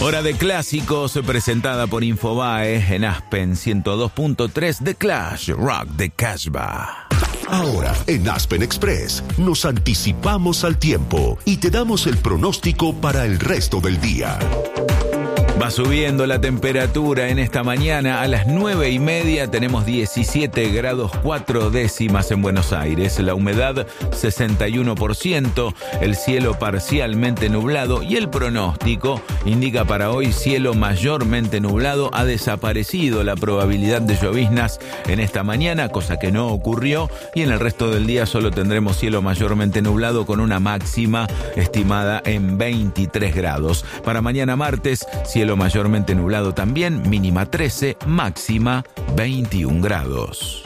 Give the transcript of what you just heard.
Hora de clásicos, presentada por Infobae en Aspen 102.3 The Clash Rock de Casbah. Ahora, en Aspen Express, nos anticipamos al tiempo y te damos el pronóstico para el resto del día. Va subiendo la temperatura en esta mañana. A las 9:30 tenemos 17 grados 4 décimas en Buenos Aires. La humedad 61%, el cielo parcialmente nublado y el pronóstico indica para hoy cielo mayormente nublado. Ha desaparecido la probabilidad de lloviznas en esta mañana, cosa que no ocurrió, y en el resto del día solo tendremos cielo mayormente nublado con una máxima estimada en 23 grados. Para mañana martes, cielo mayormente nublado también, mínima 13, máxima 21 grados.